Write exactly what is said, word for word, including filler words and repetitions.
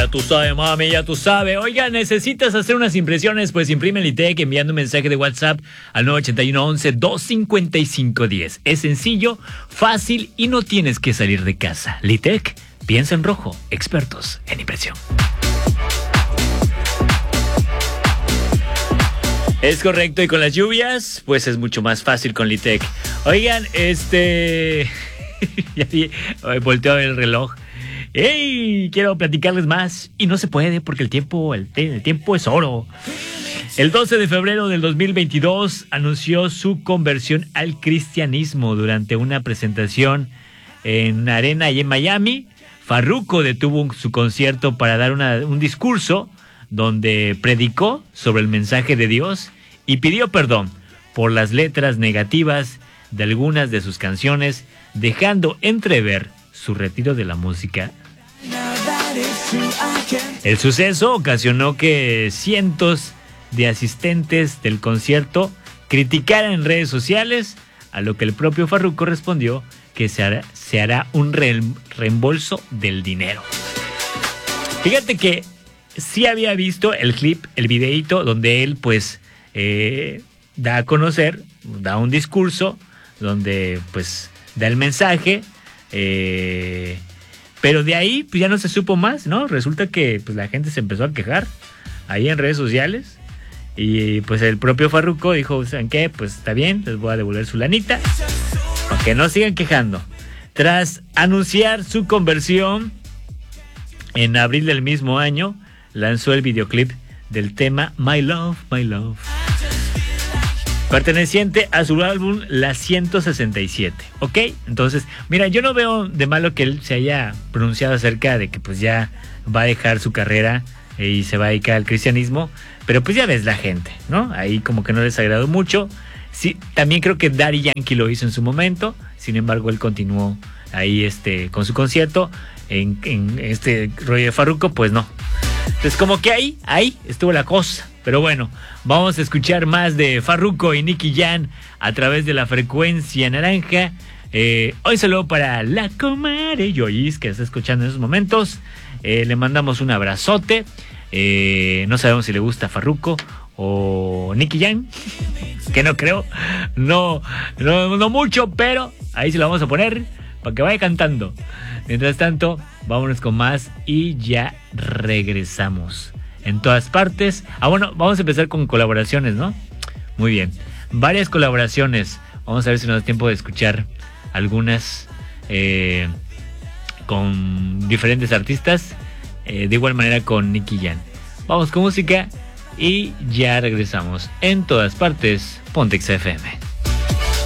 Ya tú sabes, mami, ya tú sabes. Oiga, ¿necesitas hacer unas impresiones? Pues imprime Litec enviando un mensaje de WhatsApp al nueve ocho uno, once, dos cincuenta y cinco diez. Es sencillo, fácil y no tienes que salir de casa. Litec, piensa en rojo, expertos en impresión. Es correcto, y con las lluvias, pues es mucho más fácil con Litec. Oigan, este... ya vi, volteo a ver el reloj. ¡Ey! Quiero platicarles más. Y no se puede porque el tiempo, el, el tiempo es oro. El doce de febrero del dos mil veintidós anunció su conversión al cristianismo durante una presentación en Arena y en Miami. Farruko detuvo su concierto para dar una, un discurso donde predicó sobre el mensaje de Dios y pidió perdón por las letras negativas de algunas de sus canciones, dejando entrever su retiro de la música. El suceso ocasionó que cientos de asistentes del concierto criticaran en redes sociales, a lo que el propio Farruko respondió que se hará, se hará un re, reembolso del dinero. Fíjate que sí había visto el clip, el videíto, donde él pues eh, da a conocer, da un discurso, donde pues da el mensaje, eh, pero de ahí pues ya no se supo más, ¿no? Resulta que pues la gente se empezó a quejar ahí en redes sociales y pues el propio Farruko dijo, ¿saben qué? Pues está bien, les voy a devolver su lanita para que no sigan quejando. Tras anunciar su conversión en abril del mismo año, lanzó el videoclip del tema My Love, My Love, perteneciente a su álbum La ciento sesenta y siete, ¿ok? Entonces, mira, yo no veo de malo que él se haya pronunciado acerca de que pues ya va a dejar su carrera y se va a dedicar al cristianismo, pero pues ya ves la gente, ¿no? Ahí como que no les agradó mucho. Sí, también creo que Daddy Yankee lo hizo en su momento, sin embargo él continuó ahí este con su concierto. En, en este rollo de Farruko, pues no. Entonces como que ahí, ahí estuvo la cosa. Pero bueno, vamos a escuchar más de Farruko y Nicky Jam a través de la frecuencia naranja. Eh, hoy saludo para la comadre Yoyis, que está escuchando en esos momentos. Eh, le mandamos un abrazote. Eh, no sabemos si le gusta Farruko o Nicky Jam, que no creo. No, no, no mucho, pero ahí se lo vamos a poner para que vaya cantando. Mientras tanto, vámonos con más y ya regresamos. En todas partes. Ah, bueno, vamos a empezar con colaboraciones, ¿no? Muy bien. Varias colaboraciones. Vamos a ver si nos da tiempo de escuchar algunas eh, con diferentes artistas. Eh, de igual manera con Nicky Jam. Vamos con música y ya regresamos. En todas partes, Pontex F M.